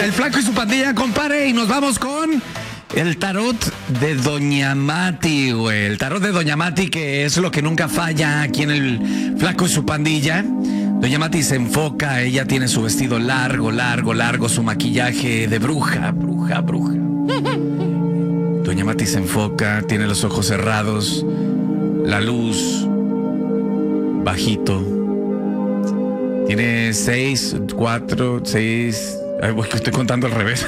El Flaco y su pandilla, compadre, y nos vamos con el tarot de Doña Mati, güey. El tarot de Doña Mati, que es lo que nunca falla aquí en el Flaco y su pandilla. Doña Mati se enfoca, ella tiene su vestido largo, su maquillaje de bruja. Doña Mati se enfoca, tiene los ojos cerrados, la luz, bajito. Tiene 6, 4, 6... Ay, estoy contando al revés.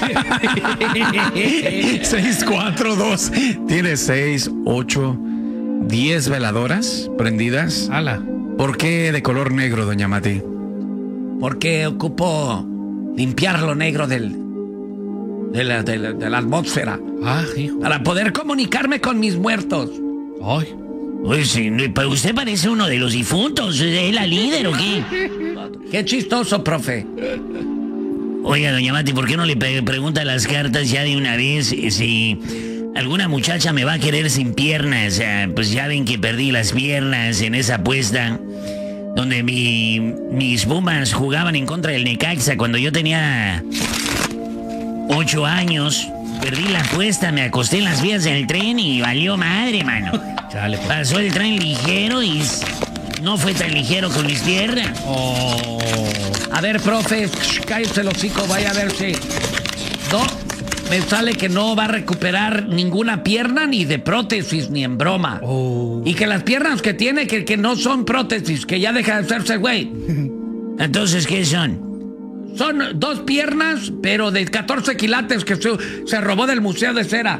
6, 4, 2. Tiene 6, 8, 10 veladoras prendidas. ¡Hala! ¿Por qué de color negro, Doña Mati? Porque ocupo limpiar lo negro de la atmósfera. Ah, hijo. Para poder comunicarme con mis muertos. Ay. Pues, usted parece uno de los difuntos. ¿Es la líder o qué? Qué chistoso, profe. Oiga, Doña Mati, ¿por qué no le pregunta las cartas ya de una vez si alguna muchacha me va a querer sin piernas? Pues ya ven que perdí las piernas en esa apuesta donde mis Pumas jugaban en contra del Necaxa cuando yo tenía 8 años. Perdí la apuesta, me acosté en las vías del tren y valió madre, mano. Chale. Pasó el tren ligero y no fue tan ligero con mis piernas. Oh. A ver, profe, cállese el hocico, vaya a ver si... No, me sale que no va a recuperar ninguna pierna ni de prótesis, ni en broma. Oh. Y que las piernas que tiene, que no son prótesis, que ya deja de hacerse güey. Entonces, ¿qué son? Son 2 piernas, pero de 14 quilates que se robó del Museo de Cera.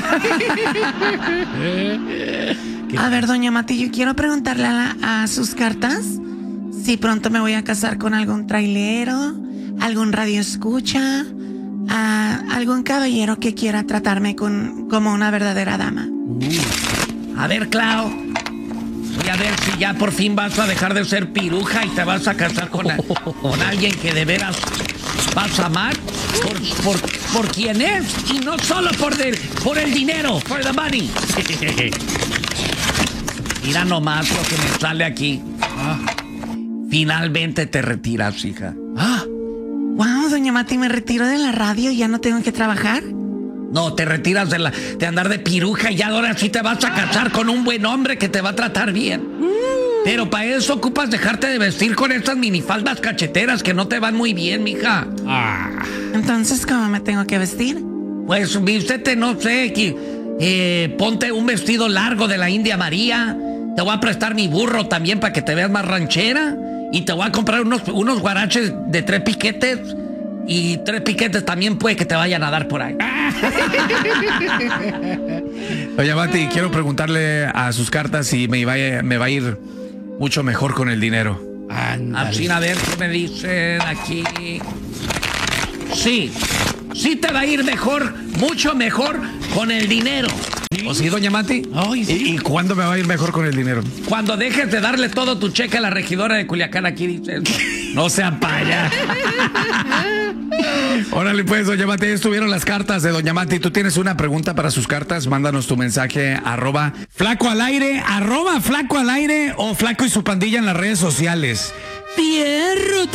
A ver, Doña Mati, yo quiero preguntarle a sus cartas si pronto me voy a casar con algún trailero, algún radioescucha, algún caballero que quiera tratarme como una verdadera dama. A ver, Clau, voy a ver si ya por fin vas a dejar de ser piruja y te vas a casar con alguien que de veras vas a amar por quien es y no solo por el dinero, for the money. Mira nomás lo que me sale aquí. Finalmente te retiras, hija. Wow, Doña Mati, me retiro de la radio y ya no tengo que trabajar. No, te retiras de andar de piruja y ya ahora sí te vas a casar con un buen hombre que te va a tratar bien. Pero para eso ocupas dejarte de vestir con estas minifaldas cacheteras que no te van muy bien, mija. Entonces, ¿cómo me tengo que vestir? Pues vístete, no sé, ponte un vestido largo de la India María. Te voy a prestar mi burro también para que te veas más ranchera. Y te voy a comprar unos guaraches de 3 piquetes. Y 3 piquetes también puede que te vayan a dar por ahí. Doña Mati, quiero preguntarle a sus cartas si me va a ir mucho mejor con el dinero. Así, a ver qué me dicen aquí. Sí te va a ir mejor, mucho mejor con el dinero. ¿O sí, Doña Mati? Ay, sí. ¿Y cuándo me va a ir mejor con el dinero? Cuando dejes de darle todo tu cheque a la regidora de Culiacán, aquí dices. No sean payas. Órale, pues, Doña Mati, estuvieron las cartas de Doña Mati. ¿Tú tienes una pregunta para sus cartas? Mándanos tu mensaje @Flaco al aire, @Flaco al aire o Flaco y su pandilla en las redes sociales. ¡Fierro!